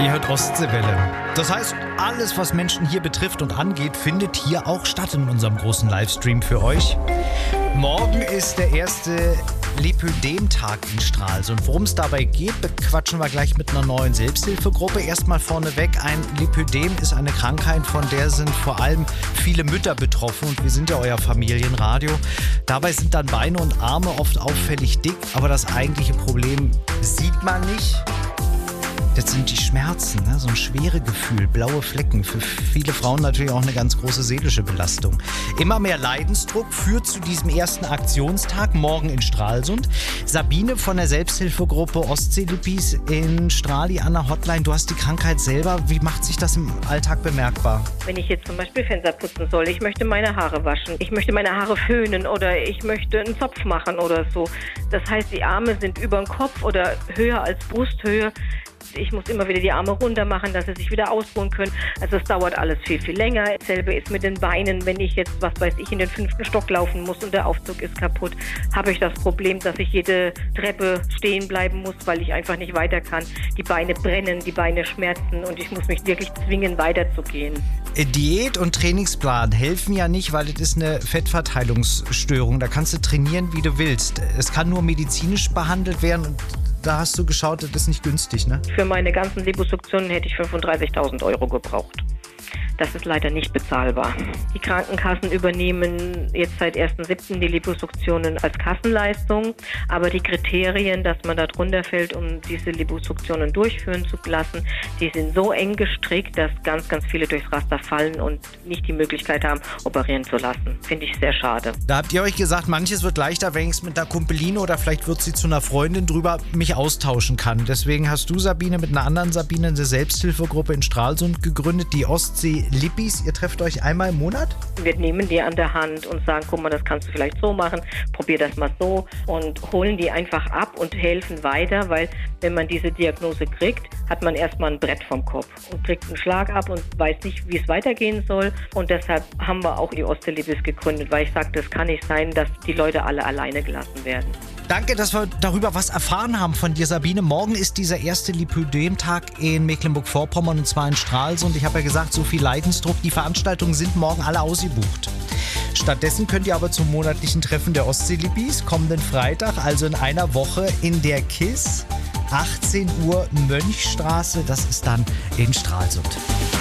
Ihr hört Ostseewelle. Das heißt, alles, was Menschen hier betrifft und angeht, findet hier auch statt in unserem großen Livestream für euch. Morgen ist der erste Lipödem-Tag in Stralsund. Worum es dabei geht, bequatschen wir gleich mit einer neuen Selbsthilfegruppe. Erstmal vorneweg, ein Lipödem ist eine Krankheit, von der sind vor allem viele Mütter betroffen und wir sind ja euer Familienradio. Dabei sind dann Beine und Arme oft auffällig dick, aber das eigentliche Problem sieht man nicht. Das sind die Schmerzen, ne? So ein Schweregefühl, blaue Flecken. Für viele Frauen natürlich auch eine ganz große seelische Belastung. Immer mehr Leidensdruck führt zu diesem ersten Aktionstag morgen in Stralsund. Sabine von der Selbsthilfegruppe Ostseelippies in Strali an der Hotline. Du hast die Krankheit selber. Wie macht sich das im Alltag bemerkbar? Wenn ich jetzt zum Beispiel Fenster putzen soll, ich möchte meine Haare waschen, ich möchte meine Haare föhnen oder ich möchte einen Zopf machen oder so. Das heißt, die Arme sind über den Kopf oder höher als Brusthöhe. Ich muss immer wieder die Arme runter machen, dass sie sich wieder ausruhen können. Also es dauert alles viel, viel länger. Dasselbe ist mit den Beinen. Wenn ich jetzt, was weiß ich, in den 5. Stock laufen muss und der Aufzug ist kaputt, habe ich das Problem, dass ich jede Treppe stehen bleiben muss, weil ich einfach nicht weiter kann. Die Beine brennen, die Beine schmerzen und ich muss mich wirklich zwingen, weiterzugehen. Diät und Trainingsplan helfen ja nicht, weil es ist eine Fettverteilungsstörung. Da kannst du trainieren, wie du willst. Es kann nur medizinisch behandelt werden und da hast du geschaut, das ist nicht günstig, ne? Für meine ganzen Liposuktionen hätte ich 35.000 € gebraucht. Das ist leider nicht bezahlbar. Die Krankenkassen übernehmen jetzt seit 1.7. die Liposuktionen als Kassenleistung, aber die Kriterien, dass man da drunter fällt, um diese Liposuktionen durchführen zu lassen, die sind so eng gestrickt, dass ganz, ganz viele durchs Raster fallen und nicht die Möglichkeit haben, operieren zu lassen. Finde ich sehr schade. Da habt ihr euch gesagt, manches wird leichter, wenn ich es mit einer Kumpeline oder vielleicht wird sie zu einer Freundin drüber mich austauschen kann. Deswegen hast du, Sabine, mit einer anderen Sabine eine Selbsthilfegruppe in Stralsund gegründet, die Ostseelippies. Ihr trefft euch einmal im Monat? Wir nehmen die an der Hand und sagen, guck mal, das kannst du vielleicht so machen, probier das mal so und holen die einfach ab und helfen weiter, weil wenn man diese Diagnose kriegt, hat man erstmal ein Brett vom Kopf und kriegt einen Schlag ab und weiß nicht, wie es weitergehen soll. Und deshalb haben wir auch die Ostseelippies gegründet, weil ich sagte, es kann nicht sein, dass die Leute alle alleine gelassen werden. Danke, dass wir darüber was erfahren haben von dir, Sabine. Morgen ist dieser erste Lipödem-Tag in Mecklenburg-Vorpommern und zwar in Stralsund. Ich habe ja gesagt, so viel Leidensdruck. Die Veranstaltungen sind morgen alle ausgebucht. Stattdessen könnt ihr aber zum monatlichen Treffen der Ostseelippies kommenden Freitag, also in einer Woche, in der KISS, 18 Uhr Mönchstraße. Das ist dann in Stralsund.